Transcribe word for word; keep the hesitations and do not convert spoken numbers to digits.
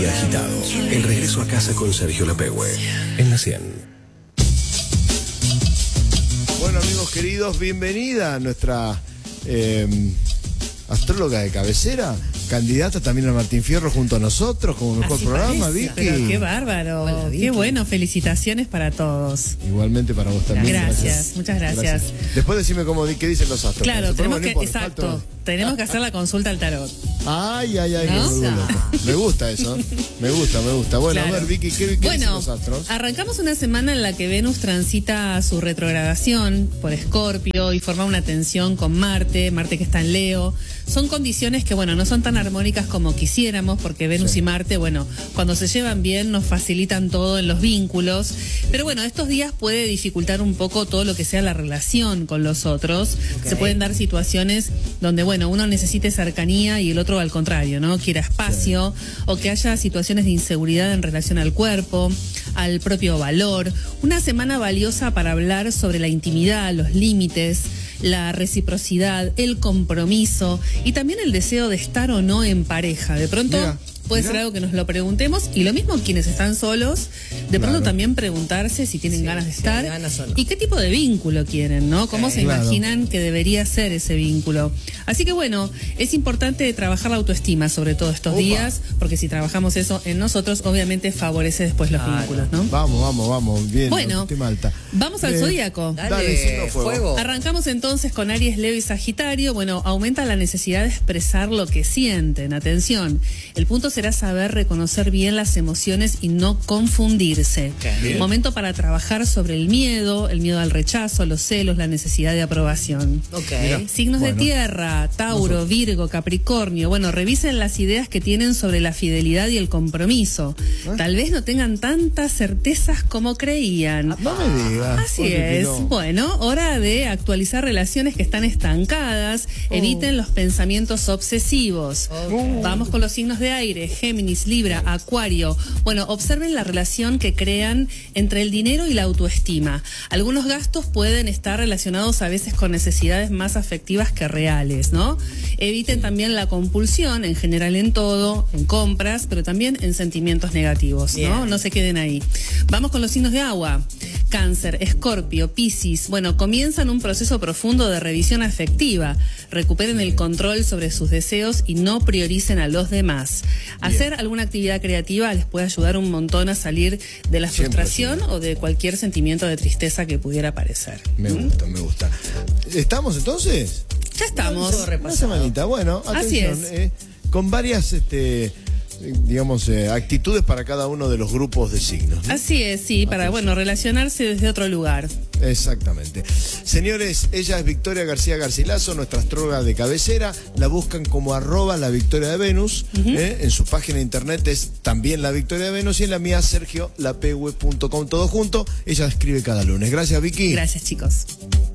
Agitado, el regreso a casa con Sergio Lapehue, en la cien. Bueno, amigos queridos, bienvenida a nuestra eh, astróloga de cabecera, candidata también a Martín Fierro junto a nosotros como mejor Así programa, parece, Vicky. pero qué bárbaro, Hola, Vicky. qué bueno, felicitaciones para todos. Igualmente para vos también. Gracias, Gracias. muchas gracias. Gracias. Después decime cómo, qué dicen los astros. Claro, Pero tenemos no que, importa, exacto, falta- tenemos que hacer la consulta al tarot. Ay, ay, ay, ¿No? me vuelvo loco. Me gusta eso. Me gusta, me gusta. Bueno, Claro. a ver, Vicky, ¿qué, qué dicen Bueno, los astros? arrancamos una semana en la que Venus transita su retrogradación por Escorpio y forma una tensión con Marte, Marte que está en Leo. Son condiciones que, bueno, no son tan armónicas como quisiéramos, porque Venus Sí. y Marte, bueno, cuando se llevan bien nos facilitan todo en los vínculos. Pero bueno, estos días puede dificultar un poco todo lo que sea la relación con los otros. Okay. Se pueden dar situaciones donde, bueno, uno necesite cercanía y el otro al contrario, ¿no? Quiera espacio, o que haya situaciones de inseguridad en relación al cuerpo, al propio valor. Una semana valiosa para hablar sobre la intimidad, los límites, la reciprocidad, el compromiso y también el deseo de estar o no en pareja. De pronto Mira, puede mira. ser algo que nos lo preguntemos, y lo mismo quienes están solos, de Claro. pronto también preguntarse si tienen Sí, ganas de si estar hay ganas o no. y qué tipo de vínculo quieren, ¿no? Cómo se Claro. imaginan que debería ser ese vínculo. Así que bueno, es importante trabajar la autoestima sobre todo estos Opa. días, porque si trabajamos eso en nosotros, obviamente favorece después los Claro. vínculos, ¿no? Vamos, vamos, vamos. Bien, Bueno, tema alta. Vamos al Eh, zodíaco. Dale, Dale, signo fuego. fuego. Arrancamos entonces con Aries, Leo y Sagitario. Bueno, aumenta la necesidad de expresar lo que sienten. Atención, el punto será saber reconocer bien las emociones y no confundirse. Ok. Bien. Momento para trabajar sobre el miedo, el miedo al rechazo, los celos, la necesidad de aprobación. Ok. Mira. Signos Bueno. de tierra, Tauro, Nosotros. Virgo, Capricornio. Bueno, revisen las ideas que tienen sobre la fidelidad y el compromiso. ¿Eh? Tal vez no tengan tantas certezas como creían. No me digas. Así porque es. no. Bueno, hora de actualizar relaciones que están estancadas. Eviten los pensamientos obsesivos. Ok. Vamos con los signos de aire: Géminis, Libra, Acuario. Bueno, observen la relación que crean entre el dinero y la autoestima. Algunos gastos pueden estar relacionados a veces con necesidades más afectivas que reales, ¿no? Eviten también la compulsión, en general en todo, en compras, pero también en sentimientos negativos, ¿no? Bien. No se queden ahí. Vamos con los signos de agua. Cáncer, Escorpio, Piscis. Bueno, comienzan un proceso profundo de revisión afectiva. Recuperen el control sobre sus deseos y no prioricen a los demás. Hacer alguna actividad creativa les puede ayudar un montón a salir de la Siempre, frustración siempre. o de cualquier sentimiento de tristeza que pudiera aparecer. Me gusta, me gusta. ¿Estamos entonces? Ya estamos. Todo Una repasado. semanita, bueno, Así atención, es. eh, con varias, este, eh, digamos, eh, actitudes para cada uno de los grupos de signos, ¿no? Así es, sí, para, bueno, relacionarse desde otro lugar. Exactamente. Señores, ella es Victoria García Garcilaso, nuestra astróloga de cabecera. La buscan como arroba la Victoria de Venus. eh, En su página de internet es también la Victoria de Venus, y en la mía sergio lapehue punto com, todo junto. Ella escribe cada lunes. Gracias, Vicky. Gracias, chicos.